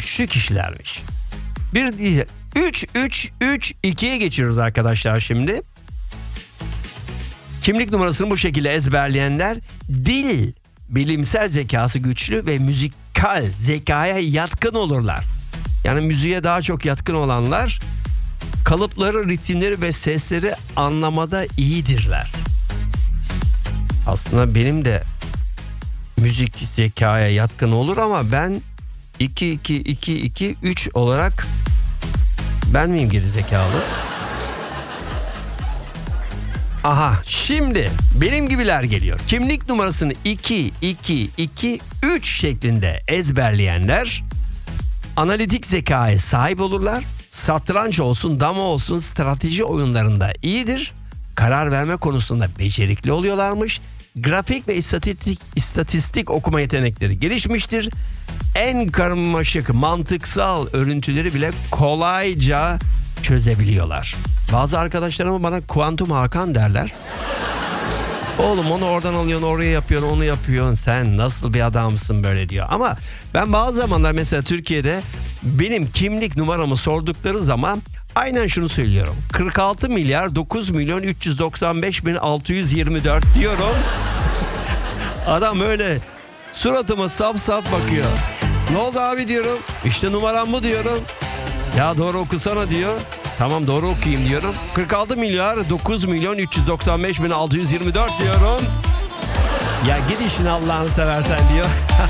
güçlü kişilermiş. 3-3-3-2'ye geçiyoruz arkadaşlar şimdi. Kimlik numarasını bu şekilde ezberleyenler dil, bilimsel zekası güçlü ve müzikal zekaya yatkın olurlar. Yani müziğe daha çok yatkın olanlar kalıpları, ritimleri ve sesleri anlamada iyidirler. Aslında benim de müzik zekaya yatkın olur ama ben 2-2-2-2-3 olarak ben miyim geri zekalı? Aha, şimdi benim gibiler geliyor. Kimlik numarasını 2-2-2-3 şeklinde ezberleyenler analitik zekaya sahip olurlar. Satranç olsun, dama olsun strateji oyunlarında iyidir. Karar verme konusunda becerikli oluyorlarmış. Grafik ve istatistik okuma yetenekleri gelişmiştir. En karmaşık mantıksal örüntüleri bile kolayca çözebiliyorlar. Bazı arkadaşlarım bana kuantum Hakan derler. Oğlum onu oradan alıyorsun, oraya yapıyorsun, onu yapıyorsun. Sen nasıl bir adamsın böyle diyor. Ama ben bazı zamanlar mesela Türkiye'de benim kimlik numaramı sordukları zaman aynen şunu söylüyorum. 46 milyar 9 milyon 395 bin 624 diyorum. Adam öyle suratıma saf saf bakıyor. Ne oldu abi diyorum. İşte numaram bu diyorum. Ya doğru okusana diyor. Tamam doğru okuyayım diyorum. 46 milyar 9 milyon 395 bin 624 diyorum. Ya git işin Allah'ını seversen diyor.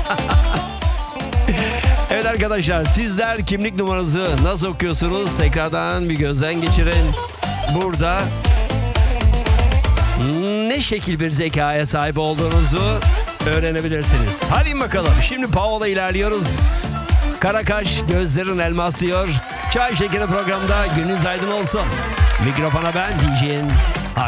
Evet arkadaşlar, sizler kimlik numaranızı nasıl okuyorsunuz? Tekrardan bir gözden geçirin. Burada ne şekil bir zekaya sahip olduğunuzu öğrenebilirsiniz. Hadi bakalım. Şimdi Paola ilerliyoruz. Karakaş gözlerin elmaslıyor. Çay Şekeri programda gününüz aydın olsun. Mikrofona ben DJ'in